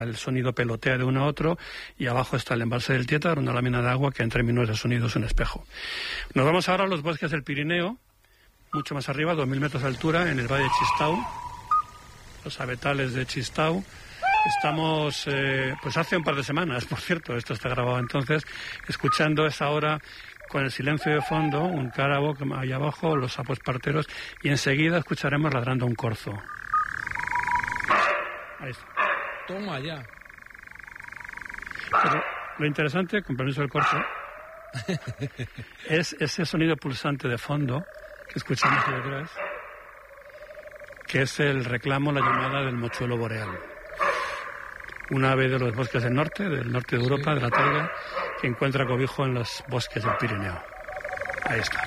El sonido pelotea de uno a otro y abajo está el embalse del Tietar, una lámina de agua que en términos de sonido es un espejo. Nos vamos ahora a los bosques del Pirineo, mucho más arriba, 2000 metros de altura, en el valle de Chistau, los abetales de Chistau. Estamos, pues hace un par de semanas, por cierto, esto está grabado entonces, escuchando esa hora con el silencio de fondo, un cárabo que hay abajo, los sapos parteros, y enseguida escucharemos ladrando un corzo. Ahí está. Toma ya. Pero lo interesante, con permiso del corzo, es ese sonido pulsante de fondo que escuchamos aquí detrás, que es el reclamo, la llamada del mochuelo boreal. Un ave de los bosques del norte de Europa, de la taiga, que encuentra cobijo en los bosques del Pirineo. Ahí está.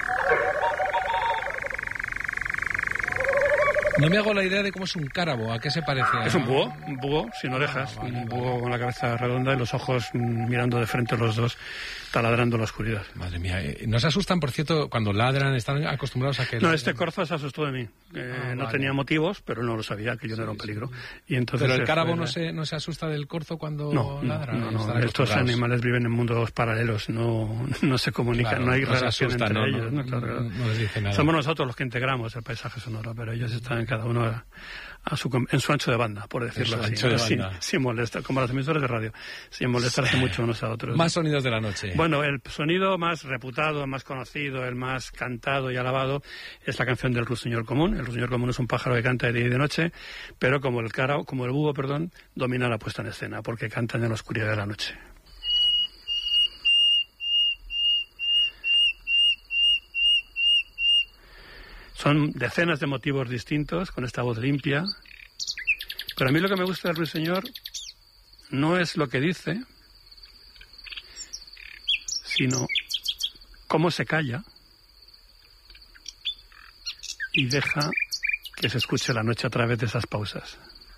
No me hago la idea de cómo es un cárabo, ¿a qué se parece? Es un búho sin orejas, un búho con la cabeza redonda y los ojos mirando de frente los dos, taladrando en la oscuridad. Madre mía, ¿no se asustan, por cierto, cuando ladran? ¿Están acostumbrados a que...? No, este corzo se asustó de mí. No tenía motivos, pero no lo sabía, que yo no era un peligro. Y entonces ¿pero el cárabo no se asusta del corzo cuando ladra? No. Estos animales viven en mundos paralelos, no se comunican, claro, no hay relación entre ellos. No les dice nada. Somos nosotros los que integramos el paisaje sonoro, pero ellos están cada uno en su ancho de banda, por decirlo así. Sin molestar, como las emisoras de radio, sin molestarse mucho unos a otros. Más sonidos de la noche. Bueno, el sonido más reputado, más conocido, el más cantado y alabado es la canción del ruiseñor común. El ruiseñor común es un pájaro que canta de día y de noche, pero como el búho, domina la puesta en escena, porque cantan en la oscuridad de la noche. Son decenas de motivos distintos, con esta voz limpia. Pero a mí lo que me gusta del ruiseñor no es lo que dice, sino cómo se calla y deja que se escuche la noche a través de esas pausas.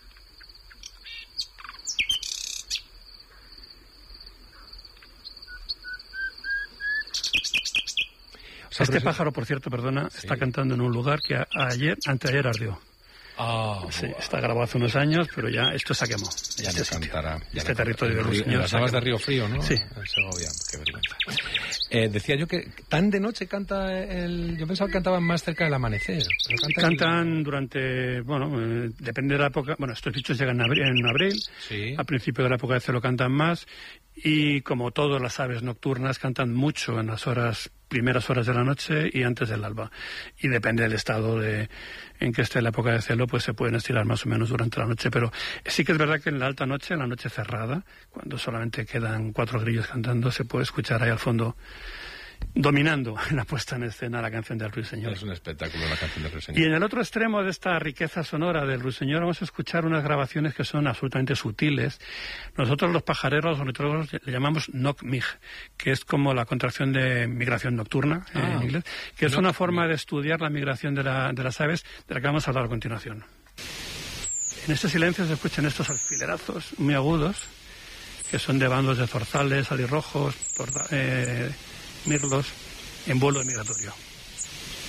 Este pájaro, por cierto, está cantando en un lugar que anteayer ardió. Sí, está grabado hace unos años, pero ya esto se ha quemado. Ya no cantará. Este territorio de Ruiseñor. Las aguas de Río Frío, ¿no? Sí. En Segovia, qué vergüenza. Decía yo que tan de noche canta yo pensaba que cantaban más cerca del amanecer. Cantan durante, depende de la época. Bueno, estos bichos llegan en abril. Sí. A principio de la época de celo cantan más. Y como todas las aves nocturnas, cantan mucho en las primeras horas de la noche y antes del alba. Y depende del estado en que esté la época de celo, pues se pueden estirar más o menos durante la noche. Pero sí que es verdad que en la alta noche, en la noche cerrada, cuando solamente quedan 4 grillos cantando, se puede escuchar ahí al fondo, dominando la puesta en escena, la canción del ruiseñor. Es un espectáculo la canción del ruiseñor. Y en el otro extremo de esta riqueza sonora del ruiseñor vamos a escuchar unas grabaciones que son absolutamente sutiles. Nosotros los pajareros, los ornitólogos, le llamamos Nocmig, que es como la contracción de migración nocturna en inglés, que es una forma de estudiar la migración de las aves, de la que vamos a hablar a continuación. En este silencio se escuchan estos alfilerazos muy agudos, que son de bandos de zorzales, alirrojos, mirlos, en vuelo migratorio.